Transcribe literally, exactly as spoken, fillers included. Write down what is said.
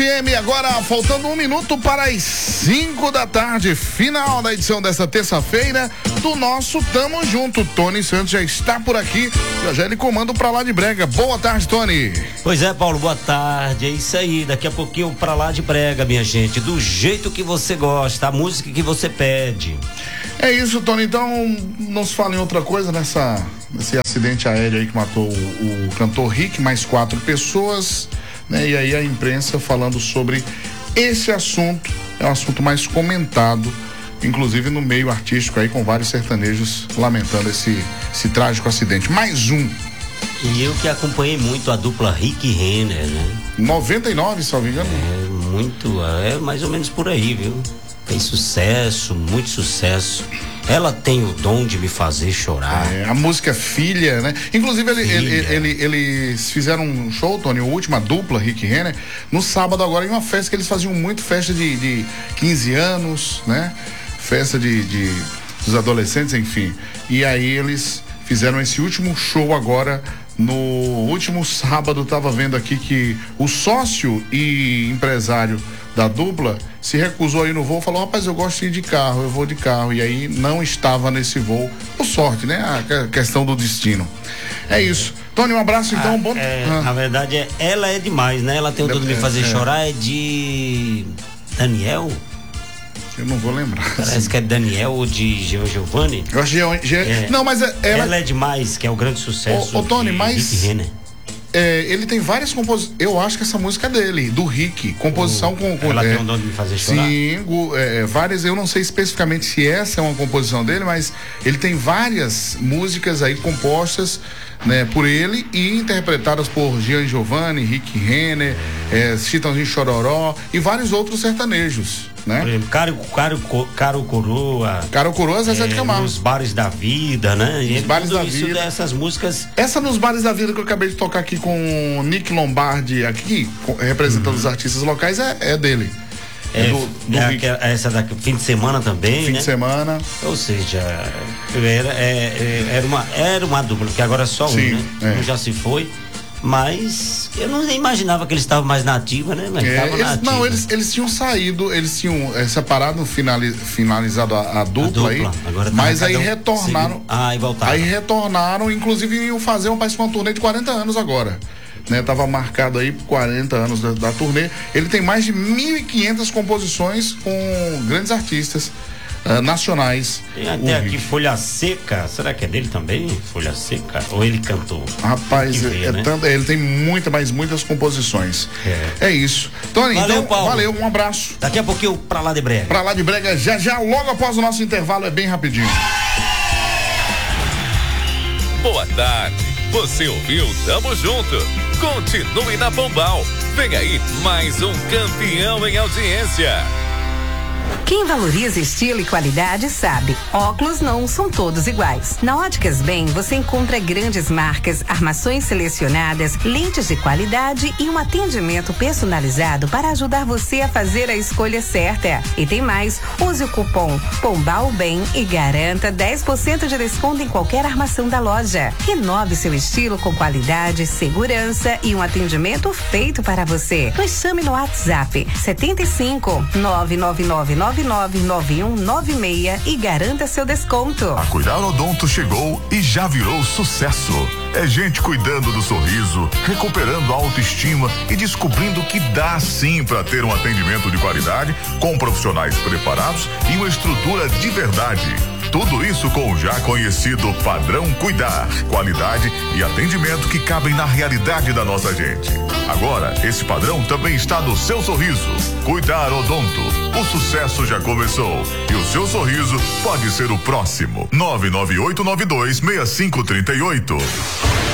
M, agora faltando um minuto para as cinco da tarde, final da edição desta terça-feira do nosso Tamo Junto. Tony Santos já está por aqui, já já ele comanda o Pra Lá de Brega. Boa tarde, Tony. Pois é, Paulo, boa tarde, é isso aí, daqui a pouquinho Pra Lá de Brega, minha gente, do jeito que você gosta, a música que você pede. É isso, Tony, então nos fala em outra coisa nessa, nesse acidente aéreo aí que matou o, o cantor Rick, mais quatro pessoas, né? E aí a imprensa falando sobre esse assunto, é um assunto mais comentado, inclusive no meio artístico aí, com vários sertanejos lamentando esse, esse trágico acidente. Mais um. E eu que acompanhei muito a dupla Rick e Renner, né? noventa e nove, se não me engano. É, muito, é mais ou menos por aí, viu? Fez sucesso, muito sucesso. Ela tem o dom de me fazer chorar. É, a música Filha, né? Inclusive, ele, ele, ele, eles fizeram um show, Tony, a última dupla, Rick e Renner, no sábado agora, em uma festa que eles faziam muito, festa de, de quinze anos, né? Festa de, de dos adolescentes, enfim. E aí eles fizeram esse último show agora, no último sábado. Tava vendo aqui que o sócio e empresário da dupla se recusou aí no voo, falou: rapaz, eu gosto de ir de carro, eu vou de carro, e aí não estava nesse voo, por sorte, né? A questão do destino. É isso. Tony, um abraço então. Ah, bom... é, ah. Na verdade, é, ela é demais, né? Ela tem o dom de me fazer é, chorar, é de Daniel. Eu não vou lembrar. Parece assim. que é Daniel ou de Geo Giovanni. Eu acho que Ge... é, Não, mas é, ela... ela é demais, que é o grande sucesso. Ô, ô Tony, de mas Rick Renner. É, ele tem várias composições. Eu acho que essa música é dele, do Rick. Composição o, com, com. Ela é, tem um dom de me fazer chorar. Sim, é, várias. Eu não sei especificamente se essa é uma composição dele, mas ele tem várias músicas aí compostas, né, por ele e interpretadas por Gian Giovanni, Rick Renner, é, Chitãozinho Chororó e vários outros sertanejos. Né? Por exemplo, Caro, Caro, Caro Coroa. Caro Coroa, Zezé de Camargo. Nos bares da vida, né? Nos bares da isso vida. Dessas músicas. Essa nos bares da vida que eu acabei de tocar aqui com o Nick Lombardi, aqui, representando uhum. os artistas locais, é, é dele. É, é, do, do é aquela, essa daqui, fim de semana também, fim né? de semana. Ou seja, era, é, era, uma, era uma dupla, que agora é só Sim, um, né? É. Um já se foi. Mas eu não imaginava que eles estavam mais na ativa, né? Mas é, eles, na ativa. Não, eles, eles tinham saído, eles tinham é, separado, finali, finalizado a, a, dupla, a dupla aí, agora tá mas aí retornaram. Seguindo. Ah, e voltaram. Aí retornaram, inclusive iam fazer uma, uma turnê de quarenta anos agora. Né, tava marcado aí por quarenta anos da, da turnê. Ele tem mais de mil e quinhentas composições com grandes artistas Uh, nacionais. Tem até aqui Folha Seca, será que é dele também? Folha Seca? Ou ele cantou? Rapaz, ver, é né? tanto, ele tem muita, mas muitas composições. É, é isso. Tony, valeu, então, Paulo. Valeu, um abraço. Daqui a pouquinho Pra Lá de Brega. Pra Lá de Brega, já já, logo após o nosso intervalo, é bem rapidinho. Boa tarde, você ouviu Tamo Junto. Continue na Pombal. Vem aí mais um campeão em audiência. Quem valoriza estilo e qualidade sabe, óculos não são todos iguais. Na Óticas Bem, você encontra grandes marcas, armações selecionadas, lentes de qualidade e um atendimento personalizado para ajudar você a fazer a escolha certa. E tem mais, use o cupom Pombal Bem e garanta dez por cento de desconto em qualquer armação da loja. Renove seu estilo com qualidade, segurança e um atendimento feito para você. Nos chame no WhatsApp setenta e cinco, nove nove nove nove nove nove um nove seis e garanta seu desconto. A Cuidar Odonto chegou e já virou sucesso. É gente cuidando do sorriso, recuperando a autoestima e descobrindo que dá sim para ter um atendimento de qualidade com profissionais preparados e uma estrutura de verdade. Tudo isso com o já conhecido padrão Cuidar, qualidade e atendimento que cabem na realidade da nossa gente. Agora, esse padrão também está no seu sorriso. Cuidar Odonto. O sucesso já começou e o seu sorriso pode ser o próximo. nove nove oito nove dois seis cinco três oito.